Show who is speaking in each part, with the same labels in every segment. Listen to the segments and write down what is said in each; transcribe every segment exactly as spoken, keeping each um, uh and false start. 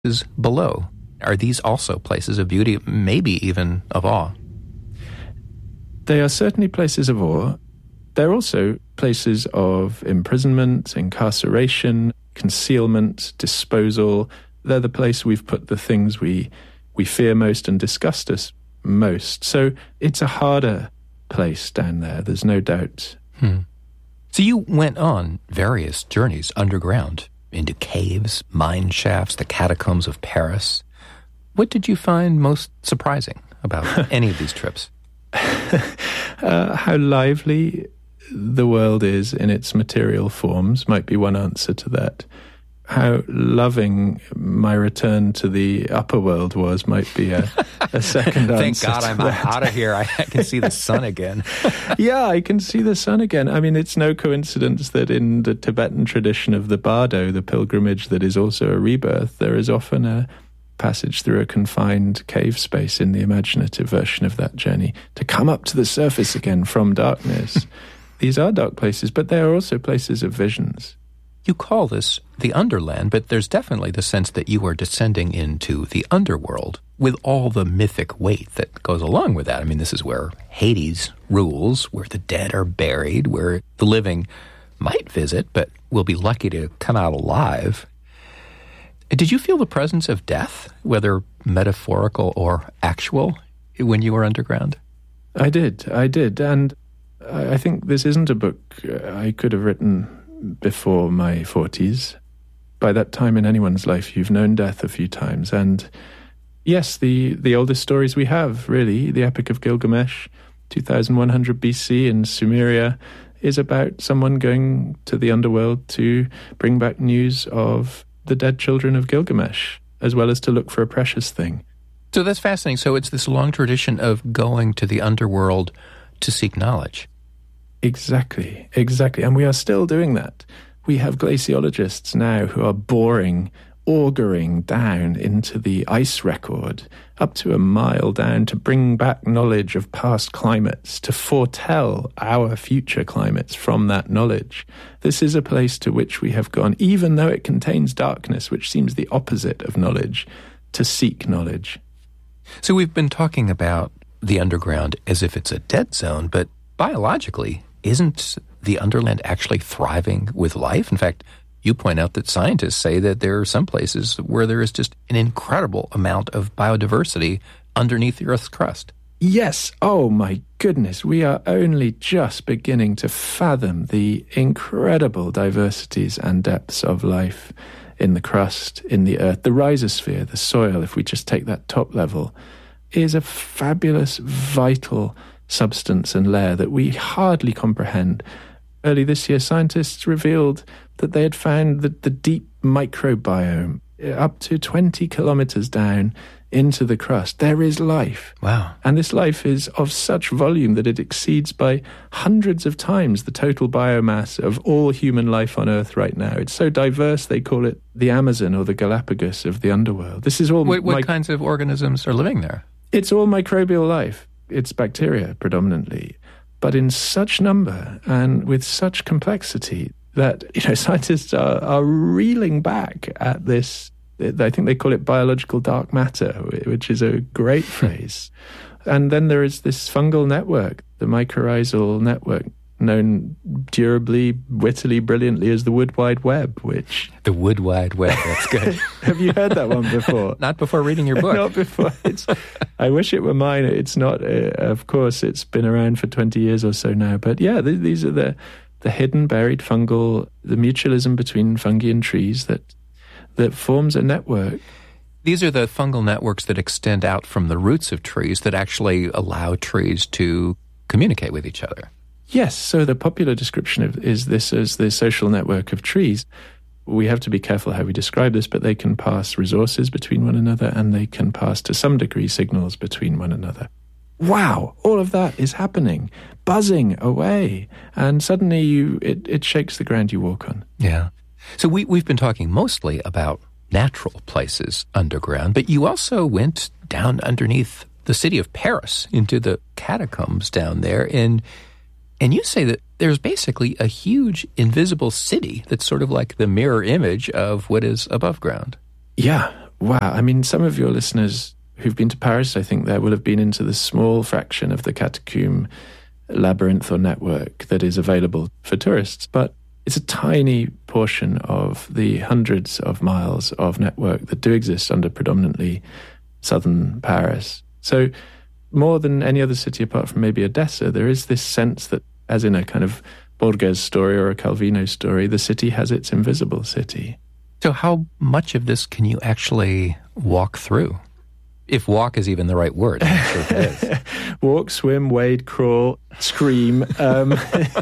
Speaker 1: is below. Are these also places of beauty, maybe even of awe?
Speaker 2: They are certainly places of awe. They're also places of imprisonment, incarceration, concealment, disposal. They're the place we've put the things we we fear most and disgust us most. So it's a harder place down there, there's no doubt.
Speaker 1: Hmm. So you went on various journeys underground, into caves, mine shafts, the catacombs of Paris. What did you find most surprising about any of these trips?
Speaker 2: uh, how lively the world is in its material forms might be one answer to that. How loving my return to the upper world was might be a, a second
Speaker 1: Thank
Speaker 2: answer.
Speaker 1: God
Speaker 2: to
Speaker 1: I'm
Speaker 2: that.
Speaker 1: out of here. I can see the sun again.
Speaker 2: Yeah, I can see the sun again. I mean, it's no coincidence that in the Tibetan tradition of the Bardo, the pilgrimage that is also a rebirth, there is often a passage through a confined cave space in the imaginative version of that journey to come up to the surface again from darkness. These are dark places, but they are also places of visions.
Speaker 1: You call this the underland, but there's definitely the sense that you are descending into the underworld with all the mythic weight that goes along with that. I mean, this is where Hades rules, where the dead are buried, where the living might visit, but will be lucky to come out alive. Did you feel the presence of death, whether metaphorical or actual, when you were underground?
Speaker 2: I did, I did. And I think this isn't a book I could have written before my forties. By that time in anyone's life, you've known death a few times. And yes, the, the oldest stories we have, really, the Epic of Gilgamesh, two thousand one hundred B C in Sumeria, is about someone going to the underworld to bring back news of the dead children of Gilgamesh, as well as to look for a precious thing.
Speaker 1: So that's fascinating. So it's this long tradition of going to the underworld to seek knowledge.
Speaker 2: Exactly, exactly. And we are still doing that. We have glaciologists now who are boring, auguring down into the ice record, up to a mile down, to bring back knowledge of past climates, to foretell our future climates from that knowledge. This is a place to which we have gone, even though it contains darkness, which seems the opposite of knowledge, to seek knowledge.
Speaker 1: So we've been talking about the underground as if it's a dead zone, but biologically, isn't the underland actually thriving with life? In fact, you point out that scientists say that there are some places where there is just an incredible amount of biodiversity underneath the Earth's crust.
Speaker 2: Yes. Oh, my goodness. We are only just beginning to fathom the incredible diversities and depths of life in the crust, in the Earth. The rhizosphere, the soil, if we just take that top level, is a fabulous, vital substance and layer that we hardly comprehend. Early this year, scientists revealed that they had found that the deep microbiome, up to twenty kilometers down into the crust, there is life.
Speaker 1: Wow.
Speaker 2: And this life is of such volume that it exceeds by hundreds of times the total biomass of all human life on Earth right now. It's so diverse, they call it the Amazon or the Galapagos of the underworld. This is all...
Speaker 1: What, what
Speaker 2: mi-
Speaker 1: kinds of organisms are living there?
Speaker 2: It's all microbial life. It's bacteria predominantly, but in such number and with such complexity that, you know, scientists are, are reeling back at this. I think they call it biological dark matter, which is a great phrase. And then there is this fungal network, the mycorrhizal network, known durably, wittily, brilliantly as the Wood Wide Web, which...
Speaker 1: The Wood Wide Web, that's good.
Speaker 2: Have you heard that one before?
Speaker 1: Not before reading your book.
Speaker 2: Not before. It's, I wish it were mine. It's not. Uh, of course, it's been around for twenty years or so now. But yeah, th- these are the, the hidden, buried fungal, the mutualism between fungi and trees that that forms a network.
Speaker 1: These are the fungal networks that extend out from the roots of trees that actually allow trees to communicate with each other.
Speaker 2: Yes, so the popular description of, is this as the social network of trees. We have to be careful how we describe this, but they can pass resources between one another and they can pass, to some degree, signals between one another. Wow, all of that is happening, buzzing away, and suddenly you it, it shakes the ground you walk on.
Speaker 1: Yeah. So we, we've been talking mostly about natural places underground, but you also went down underneath the city of Paris into the catacombs down there, and And you say that there's basically a huge invisible city that's sort of like the mirror image of what is above ground.
Speaker 2: Yeah. wow, I mean, some of your listeners who've been to Paris, I think there will have been into the small fraction of the catacomb labyrinth or network that is available for tourists. But it's a tiny portion of the hundreds of miles of network that do exist under predominantly southern Paris. So more than any other city apart from maybe Odessa, there is this sense that, as in a kind of Borges story or a Calvino story, the city has its invisible city.
Speaker 1: So how much of this can you actually walk through? If walk is even the right word. I'm sure it is.
Speaker 2: Walk, swim, wade, crawl, scream. Um,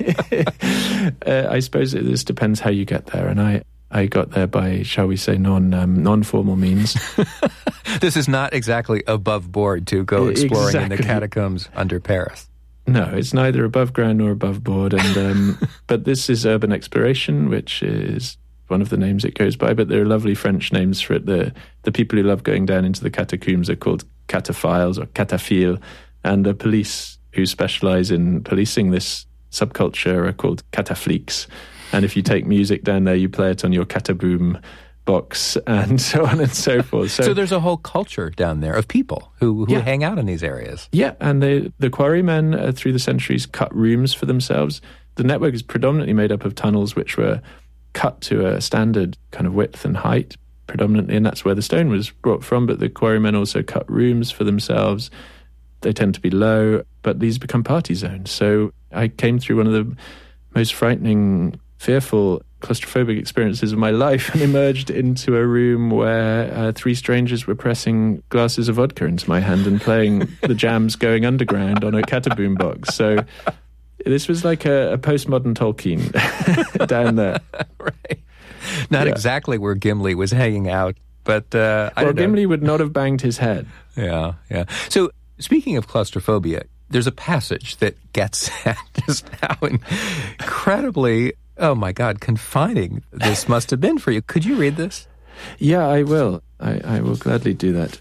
Speaker 2: uh, I suppose it, this depends how you get there. And I, I got there by, shall we say, non, um, non-formal means.
Speaker 1: This is not exactly above board to go exploring exactly. in the catacombs under Paris.
Speaker 2: No, it's neither above ground nor above board. And um, but this is urban exploration, which is one of the names it goes by, but there are lovely French names for it. The the people who love going down into the catacombs are called cataphiles or cataphiles, and the police who specialise in policing this subculture are called catafliques. And if you take music down there, you play it on your cataboom box and so on and so forth.
Speaker 1: So, so there's a whole culture down there of people who, who
Speaker 2: yeah.
Speaker 1: hang out in these areas.
Speaker 2: Yeah, and they, the quarrymen uh, through the centuries cut rooms for themselves. The network is predominantly made up of tunnels which were cut to a standard kind of width and height predominantly, and that's where the stone was brought from. But the quarrymen also cut rooms for themselves. They tend to be low, but these become party zones. So I came through one of the most frightening, fearful, claustrophobic experiences of my life and emerged into a room where uh, three strangers were pressing glasses of vodka into my hand and playing the jams going underground on a cataboom box. So this was like a, a postmodern Tolkien down there.
Speaker 1: Right. Not yeah. exactly where Gimli was hanging out, but uh, I
Speaker 2: well,
Speaker 1: don't know.
Speaker 2: Gimli would not have banged his head.
Speaker 1: Yeah, yeah. So speaking of claustrophobia, there's a passage that gets at just how incredibly, oh my God, confining this must have been for you. Could you read this?
Speaker 2: Yeah, I will. I, I will gladly do that.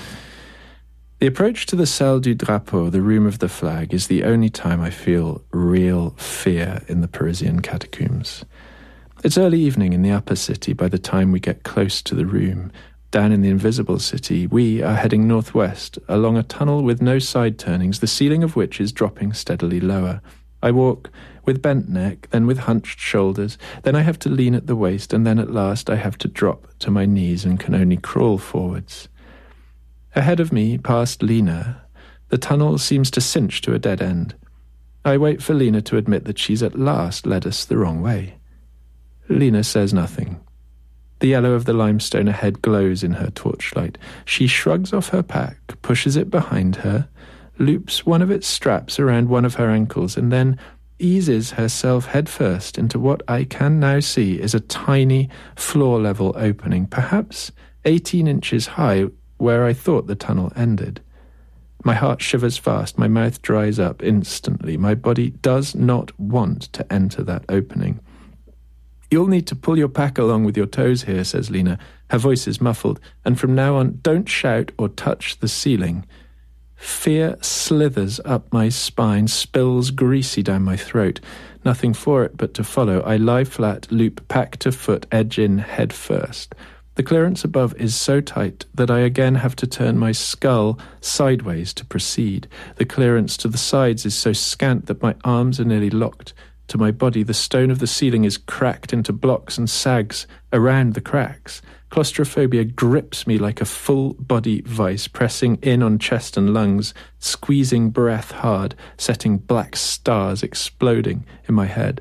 Speaker 2: The approach to the Salle du Drapeau, the room of the flag, is the only time I feel real fear in the Parisian catacombs. It's early evening in the upper city by the time we get close to the room. Down in the invisible city, we are heading northwest along a tunnel with no side turnings, the ceiling of which is dropping steadily lower. I walk with bent neck, then with hunched shoulders, then I have to lean at the waist, and then at last I have to drop to my knees and can only crawl forwards. Ahead of me, past Lena, the tunnel seems to cinch to a dead end. I wait for Lena to admit that she's at last led us the wrong way. Lena says nothing. The yellow of the limestone ahead glows in her torchlight. She shrugs off her pack, pushes it behind her, loops one of its straps around one of her ankles, and then eases herself headfirst into what I can now see is a tiny floor-level opening, perhaps eighteen inches high, where I thought the tunnel ended. My heart shivers fast, my mouth dries up instantly. My body does not want to enter that opening. "You'll need to pull your pack along with your toes here," says Lena. Her voice is muffled, and from now on, don't shout or touch the ceiling. Fear slithers up my spine, spills greasy down my throat. Nothing for it but to follow. I lie flat, loop pack to foot, edge in head first. The clearance above is so tight that I again have to turn my skull sideways to proceed. The clearance to the sides is so scant that my arms are nearly locked to my body. The stone of the ceiling is cracked into blocks and sags around the cracks. Claustrophobia grips me like a full-body vice, pressing in on chest and lungs, squeezing breath hard, setting black stars exploding in my head.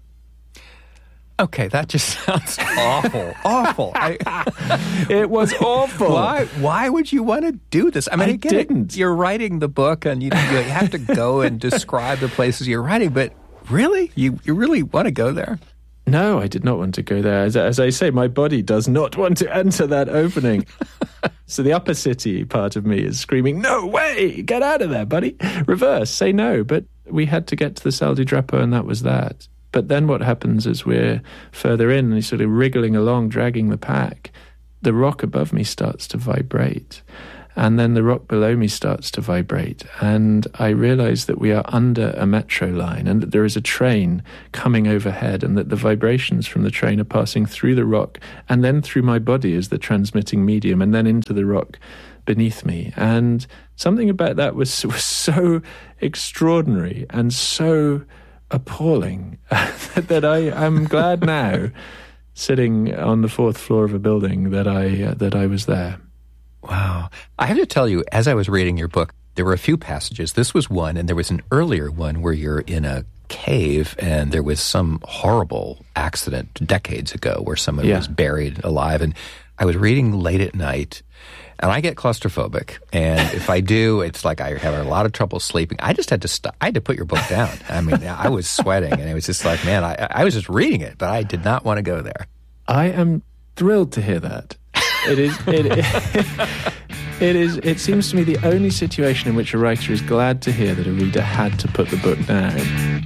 Speaker 1: Okay, that just sounds awful. Awful. I,
Speaker 2: it was awful.
Speaker 1: Why Why would you want to do this? I mean,
Speaker 2: I
Speaker 1: again,
Speaker 2: didn't.
Speaker 1: You're writing the book and you, you have to go and describe the places you're writing, but really? You, you really want to go there?
Speaker 2: No, I did not want to go there. As, as I say, my body does not want to enter that opening. So the upper city part of me is screaming, "No way! Get out of there, buddy! Reverse, say no." But we had to get to the Salle du Drapeau, and that was that. But then what happens is we're further in and sort of wriggling along, dragging the pack. The rock above me starts to vibrate. and then the rock below me starts to vibrate, and I realize that we are under a metro line and that there is a train coming overhead, and that the vibrations from the train are passing through the rock and then through my body as the transmitting medium and then into the rock beneath me. And something about that was, was so extraordinary and so appalling that I am glad now, sitting on the fourth floor of a building, that I uh, that I was there.
Speaker 1: Wow. I have to tell you, as I was reading your book, there were a few passages. This was one, and there was an earlier one where you're in a cave and there was some horrible accident decades ago where someone yeah. was buried alive. And I was reading late at night, and I get claustrophobic. And if I do, it's like I have a lot of trouble sleeping. I just had to stop. I had to put your book down. I mean, I was sweating, and it was just like, man, I, I was just reading it, but I did not want to go there.
Speaker 2: I am thrilled to hear that. It is, it, it is, it seems to me the only situation in which a writer is glad to hear that a reader had to put the book down.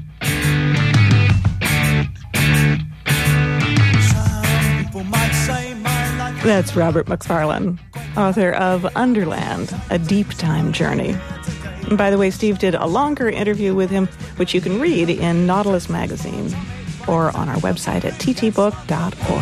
Speaker 3: That's Robert Macfarlane, author of Underland, A Deep Time Journey. And by the way, Steve did a longer interview with him, which you can read in Nautilus Magazine or on our website at t t book dot org.